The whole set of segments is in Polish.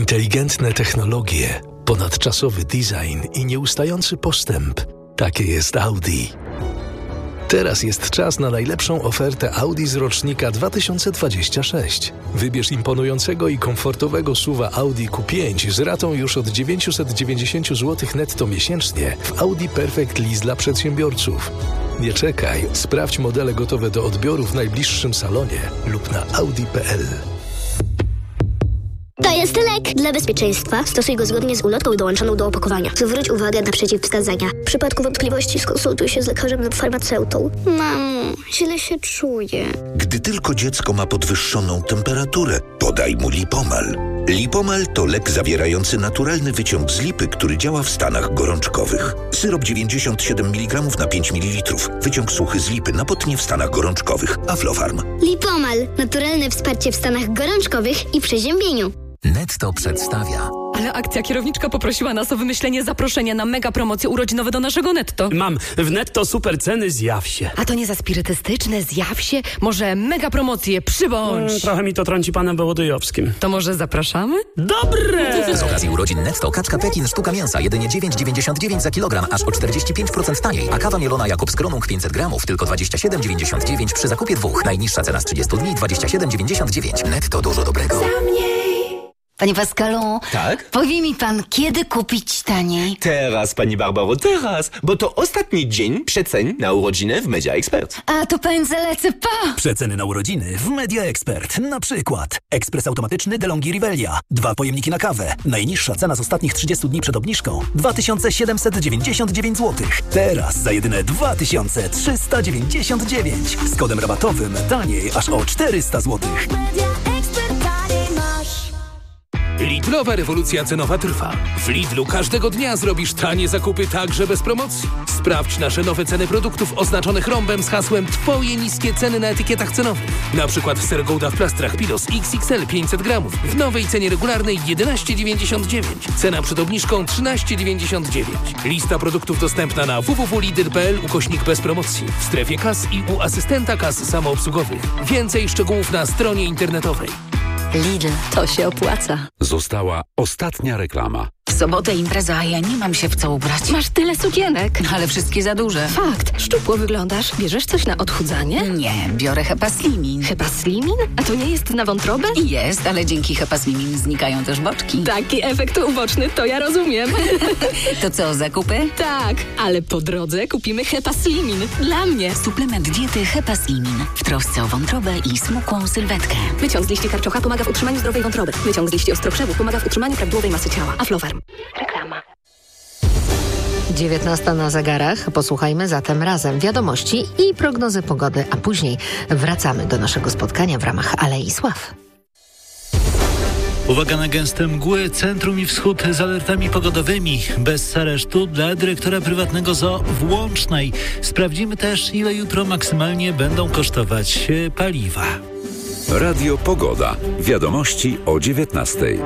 Inteligentne technologie, ponadczasowy design i nieustający postęp. Takie jest Audi. Teraz jest czas na najlepszą ofertę Audi z rocznika 2026. Wybierz imponującego i komfortowego SUV-a Audi Q5 z ratą już od 990 zł netto miesięcznie w Audi Perfect Lease dla przedsiębiorców. Nie czekaj, sprawdź modele gotowe do odbioru w najbliższym salonie lub na audi.pl. To jest lek. Dla bezpieczeństwa stosuj go zgodnie z ulotką dołączoną do opakowania. Zwróć uwagę na przeciwwskazania. W przypadku wątpliwości skonsultuj się z lekarzem lub farmaceutą. Mamo, źle się czuję. Gdy tylko dziecko ma podwyższoną temperaturę, podaj mu Lipomal. Lipomal to lek zawierający naturalny wyciąg z lipy, który działa w stanach gorączkowych. Syrop 97 mg na 5 ml. Wyciąg suchy z lipy na potnie w stanach gorączkowych. Aflofarm. Lipomal. Naturalne wsparcie w stanach gorączkowych i przeziębieniu. Netto przedstawia. Ale akcja kierowniczka poprosiła nas o wymyślenie zaproszenia na mega promocje urodzinowe do naszego Netto. Mam w Netto super ceny, zjaw się. A to nie za spirytystyczne, zjaw się? Może mega promocje, przybądź. Trochę mi to trąci panem Wołodyjowskim. To może zapraszamy? Dobre! Z okazji urodzin Netto kaczka Pekin sztuka mięsa jedynie 9,99 za kilogram, aż o 45% taniej. A kawa mielona Jakobs Kronung 500 gramów tylko 27,99 przy zakupie dwóch. Najniższa cena z 30 dni 27,99. Netto dużo dobrego. Panie Pascalu, tak? powie mi pan, kiedy kupić taniej? Teraz, pani Barbaro, teraz, bo to ostatni dzień przecen na urodziny w Media Expert. A to pan zalecę pa! Przeceny na urodziny w Media Expert. Na przykład ekspres automatyczny DeLonghi Rivelia. 2 pojemniki na kawę. Najniższa cena z ostatnich 30 dni przed obniżką 2799 zł. Teraz za jedyne 2399. Z kodem rabatowym taniej aż o 400 zł. Lidlowa rewolucja cenowa trwa. W Lidlu każdego dnia zrobisz tanie zakupy także bez promocji. Sprawdź nasze nowe ceny produktów oznaczonych rąbem z hasłem Twoje niskie ceny na etykietach cenowych. Na przykład ser Gouda w plastrach Pilos XXL 500 gramów. W nowej cenie regularnej 11,99. Cena przed obniżką 13,99. Lista produktów dostępna na www.lidl.pl / bez promocji. W strefie kas i u asystenta kas samoobsługowych. Więcej szczegółów na stronie internetowej. Lidl, to się opłaca. Została ostatnia reklama. W sobotę impreza, a ja nie mam się w co ubrać. Masz tyle sukienek. Ale wszystkie za duże. Fakt, szczupło wyglądasz. Bierzesz coś na odchudzanie? Nie, biorę Hepaslimin. Hepaslimin? A to nie jest na wątrobę? Jest, ale dzięki Hepaslimin znikają też boczki. Taki efekt uboczny, to ja rozumiem. To co, zakupy? Tak, ale po drodze kupimy Hepaslimin. Dla mnie. Suplement diety Hepaslimin. W trosce o wątrobę i smukłą sylwetkę. Wyciąg z liści karczocha pomaga w utrzymaniu zdrowej wątroby. Wyciąg z liści ostrokrzewów pomaga w utrzymaniu prawidłowej masy ciała. Aflofarm. Reklama. 19 na zegarach. Posłuchajmy zatem razem wiadomości i prognozy pogody, a później wracamy do naszego spotkania w ramach Alei Sław. Uwaga na gęste mgły, centrum i wschód z alertami pogodowymi. Bez aresztu dla dyrektora prywatnego zoo w Łącznej. Sprawdzimy też, ile jutro maksymalnie będą kosztować paliwa. Radio Pogoda. Wiadomości o 19:00.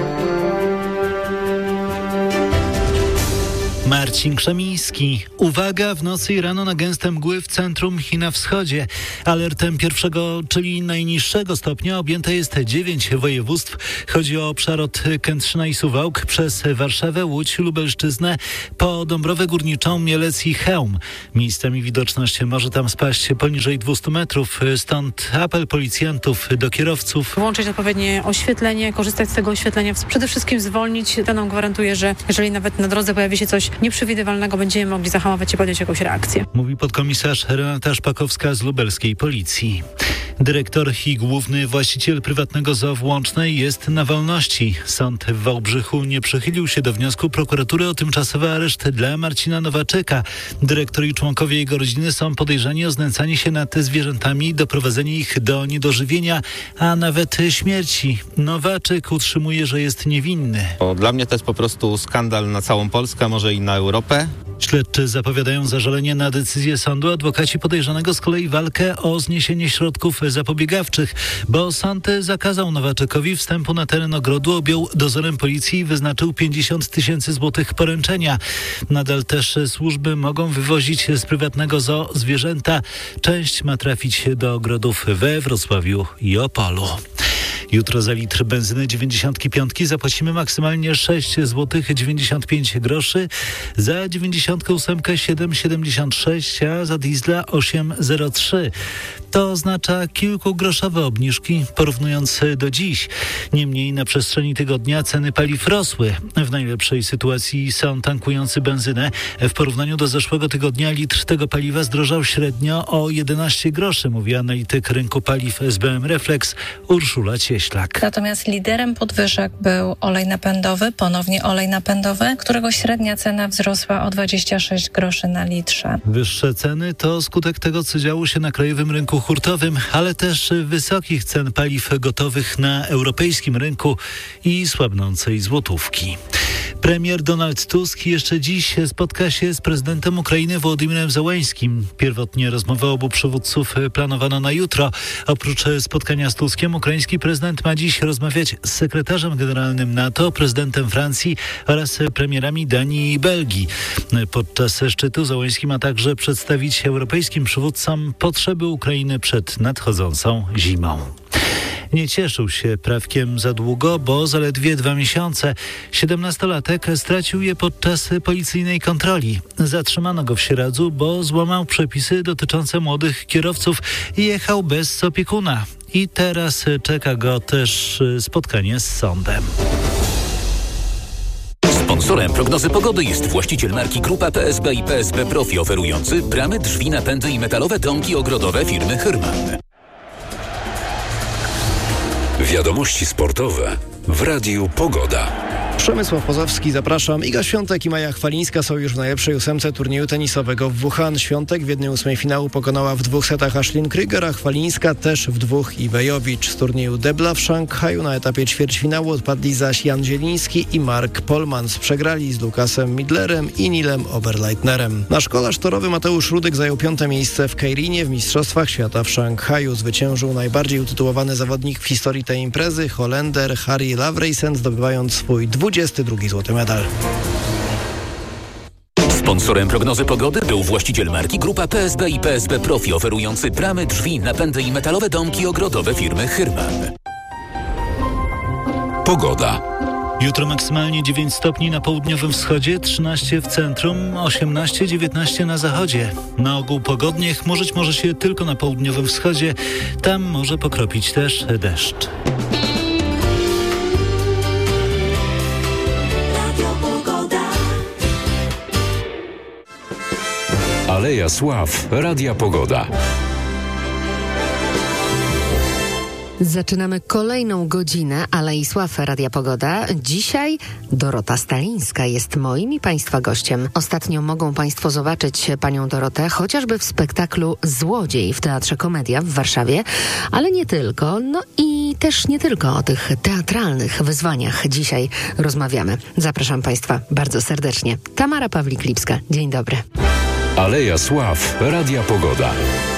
Marcin Krzemiński. Uwaga, w nocy i rano na gęste mgły w centrum i na wschodzie. Alertem pierwszego, czyli najniższego stopnia objęte jest 9 województw. Chodzi o obszar od Kętrzyna i Suwałk przez Warszawę, Łódź, Lubelszczyznę, po Dąbrowę Górniczą, Mielec i Chełm. Miejscami widoczność może tam spaść poniżej 200 metrów, stąd apel policjantów do kierowców. Włączyć odpowiednie oświetlenie, korzystać z tego oświetlenia, przede wszystkim zwolnić. To nam gwarantuje, że jeżeli nawet na drodze pojawi się coś nieprzewidywalnego, będziemy mogli zahamować i podjąć jakąś reakcję. Mówi podkomisarz Renata Szpakowska z lubelskiej policji. Dyrektor i główny właściciel prywatnego zoo w Łącznej jest na wolności. Sąd w Wałbrzychu nie przychylił się do wniosku prokuratury o tymczasowy areszt dla Marcina Nowaczyka. Dyrektor i członkowie jego rodziny są podejrzani o znęcanie się nad zwierzętami, doprowadzenie ich do niedożywienia, a nawet śmierci. Nowaczyk utrzymuje, że jest niewinny. Dla mnie to jest po prostu skandal na całą Polskę, może i na Europę. Śledczy zapowiadają zażalenie na decyzję sądu. Adwokaci podejrzanego z kolei walkę o zniesienie środków zapobiegawczych, bo sąd zakazał Nowaczykowi wstępu na teren ogrodu, objął dozorem policji i wyznaczył 50 tysięcy złotych poręczenia. Nadal też służby mogą wywozić z prywatnego zoo zwierzęta. Część ma trafić do ogrodów we Wrocławiu i Opolu. Jutro za litr benzyny 95 zapłacimy maksymalnie 6,95 zł, za 98 7,76, a za diesla 8,03. To oznacza kilkugroszowe obniżki porównując do dziś. Niemniej na przestrzeni tygodnia ceny paliw rosły. W najlepszej sytuacji są tankujący benzynę. W porównaniu do zeszłego tygodnia litr tego paliwa zdrożał średnio o 11 groszy, mówi analityk rynku paliw SBM Reflex Urszula Cieślak. Natomiast liderem podwyżek był olej napędowy, ponownie olej napędowy, którego średnia cena wzrosła o 26 groszy na litrze. Wyższe ceny to skutek tego, co działo się na krajowym rynku hurtowym, ale też wysokich cen paliw gotowych na europejskim rynku i słabnącej złotówki. Premier Donald Tusk jeszcze dziś spotka się z prezydentem Ukrainy Wołodymyrem Zełeńskim. Pierwotnie rozmowę obu przywódców planowano na jutro. Oprócz spotkania z Tuskiem, ukraiński prezydent ma dziś rozmawiać z sekretarzem generalnym NATO, prezydentem Francji oraz premierami Danii i Belgii. Podczas szczytu Zełeński ma także przedstawić europejskim przywódcom potrzeby Ukrainy przed nadchodzącą zimą. Nie cieszył się prawkiem za długo, bo zaledwie 2 miesiące. 17-latek stracił je podczas policyjnej kontroli. Zatrzymano go w Sieradzu, bo złamał przepisy dotyczące młodych kierowców i jechał bez opiekuna. I teraz czeka go też spotkanie z sądem. Sponsorem prognozy pogody jest właściciel marki Grupa PSB i PSB Profi, oferujący bramy, drzwi, napędy i metalowe domki ogrodowe firmy Hyrman. Wiadomości sportowe w Radiu Pogoda. Przemysław Pozowski, zapraszam. Iga Świątek i Maja Chwalińska są już w najlepszej 8 turnieju tenisowego w Wuhan. Świątek w 1/8 finału pokonała w 2 setach Ashlyn Krüger, a Chwalińska też w 2 Iwę Jowicz. Z turnieju Debla w Szanghaju na etapie ćwierćfinału odpadli zaś Jan Zieliński i Mark Polmans. Przegrali z Lukasem Midlerem i Nilem Oberleitnerem. Nasz kolarz torowy Mateusz Rudyk zajął 5. miejsce w Kejrinie w Mistrzostwach Świata w Szanghaju. Zwyciężył najbardziej utytułowany zawodnik w historii tej imprezy, Holender Harry Lavreysen, zdobywając swój 22 złoty medal. Sponsorem prognozy pogody był właściciel marki Grupa PSB i PSB Profi, oferujący bramy, drzwi, napędy i metalowe domki ogrodowe firmy Hyrman. Pogoda. Jutro maksymalnie 9 stopni na południowym wschodzie, 13 w centrum, 18-19 na zachodzie. Na ogół pogodnie, chmurzyć może się tylko na południowym wschodzie. Tam może pokropić też deszcz. Aleja Sław, Radia Pogoda. Zaczynamy kolejną godzinę Alei Sław, Radia Pogoda. Dzisiaj Dorota Stalińska jest moim i Państwa gościem. Ostatnio mogą Państwo zobaczyć panią Dorotę chociażby w spektaklu Złodziej w Teatrze Komedia w Warszawie, ale nie tylko. No i też nie tylko o tych teatralnych wyzwaniach dzisiaj rozmawiamy. Zapraszam Państwa bardzo serdecznie. Tamara Pawlik-Lipska. Dzień dobry. Aleja Sław, Radia Pogoda.